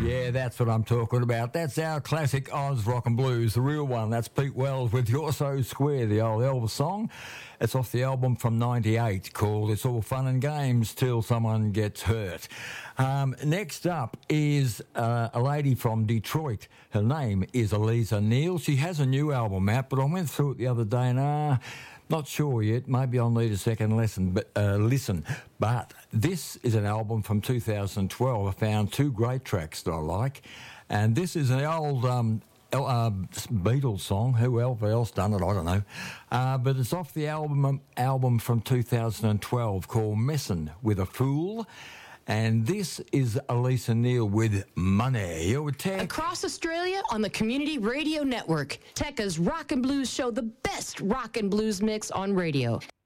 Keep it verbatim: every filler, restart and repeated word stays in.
Yeah, that's what I'm talking about. That's our classic Oz Rock and Blues, the real one. That's Pete Wells with You're So Square, the old Elvis song. It's off the album from ninety-eight called It's All Fun and Games Till Someone Gets Hurt. Um, next up is uh, a lady from Detroit. Her name is Elisa Neal. She has a new album out, but I went through it the other day and uh, not sure yet. Maybe I'll need a second lesson, but uh, listen. But this is an album from two thousand twelve. I found two great tracks that I like. And this is an old um, uh, Beatles song. Who else done it? I don't know. Uh, but it's off the album album from two thousand twelve called Messin' with a Fool. And this is Elisa Neal with Money. You're with Tech. Across Australia on the Community Radio Network, Tekka's Rock and Blues show, the best rock and blues mix on radio.